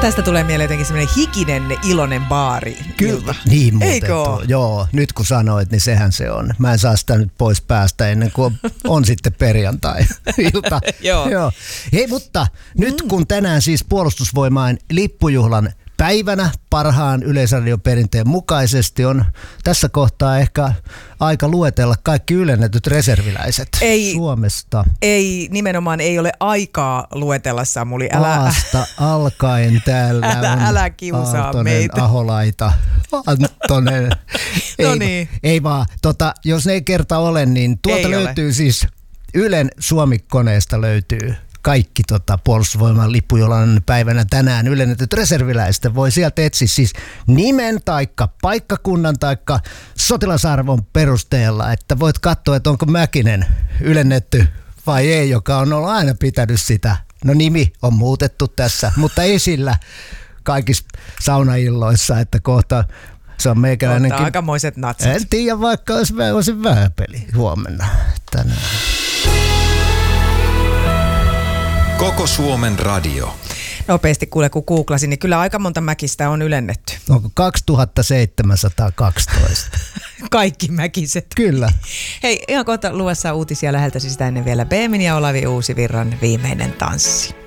Tästä tulee mieleen jotenkin semmoinen hikinen, iloinen baari. Kyllä, niin muuten. Eikö? Joo, nyt kun sanoit, niin sehän se on. Mä en saa sitä nyt pois päästä ennen kuin on sitten perjantai-ilta. Joo. Hei, mutta nyt kun tänään siis Puolustusvoimain lippujuhlan päivänä parhaan Yleisradioperinteen mukaisesti on tässä kohtaa ehkä aika luetella kaikki ylennetyt reserviläiset Suomesta. Nimenomaan ei ole aikaa luetella, Samuli. Aasta alkaen täällä älä kiusaa Aaltonen, meitä. Aholaita, Anttonen. No niin. Ei vaan, jos ne ei kerta ole, niin tuolta löytyy siis Ylen Suomi-koneesta löytyy kaikki Puolustusvoiman lippujuhlan päivänä tänään ylennetyt reserviläiset. Voi sieltä etsiä siis nimen taikka paikkakunnan taikka sotilasarvon perusteella, että voit katsoa, että onko Mäkinen ylennetty vai ei, joka on ollut aina pitänyt sitä. No nimi on muutettu tässä, mutta esillä kaikissa saunailloissa, että kohta se on meikäläinenkin. Aikamoiset natsit. En tiedä, vaikka olisi vähän peli huomenna tänään. Koko Suomen radio. Nopeasti kuule, kun googlasin, niin kyllä aika monta mäkistä on ylennetty. Onko 2712? Kaikki mäkiset. Kyllä. Hei, ihan kohta luvassa uutisia läheltä, sitä ennen vielä Beemin ja Olavi Uusivirran viimeinen tanssi.